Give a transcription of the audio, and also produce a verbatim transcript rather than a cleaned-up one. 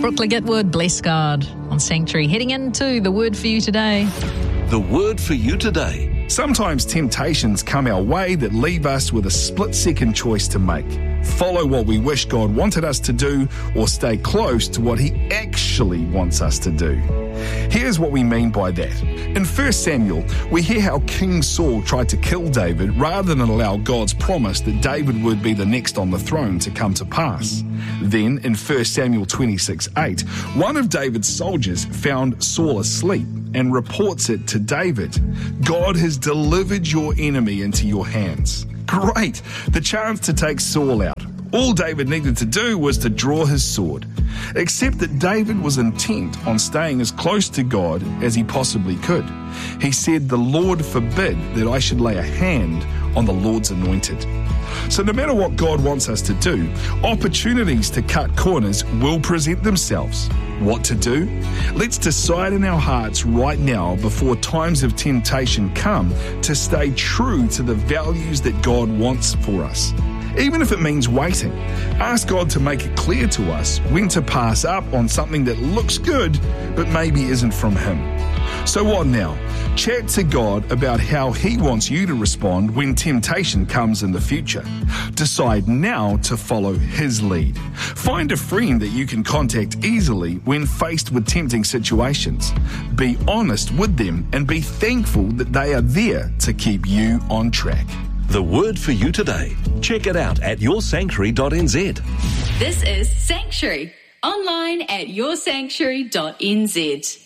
Brooklyn Getwood, bless God on Sanctuary. Heading into the word for you today. The word for you today. Sometimes temptations come our way that leave us with a split-second choice to make. Follow what we wish God wanted us to do, or stay close to what He actually wants us to do. Here's what we mean by that. In First Samuel, we hear how King Saul tried to kill David rather than allow God's promise that David would be the next on the throne to come to pass. Then, in First Samuel twenty-six eight, one of David's soldiers found Saul asleep and reports it to David. God has delivered your enemy into your hands. Great! The chance to take Saul out. All David needed to do was to draw his sword. Except that David was intent on staying as close to God as he possibly could. He said, "The Lord forbid that I should lay a hand on the Lord's anointed." So no matter what God wants us to do, opportunities to cut corners will present themselves. What to do? Let's decide in our hearts right now, before times of temptation come, to stay true to the values that God wants for us. Even if it means waiting, ask God to make it clear to us when to pass up on something that looks good but maybe isn't from Him. So what now? Chat to God about how He wants you to respond when temptation comes in the future. Decide now to follow His lead. Find a friend that you can contact easily when faced with tempting situations. Be honest with them and be thankful that they are there to keep you on track. The word for you today. Check it out at your sanctuary dot n z. This is Sanctuary, online at your sanctuary dot n z.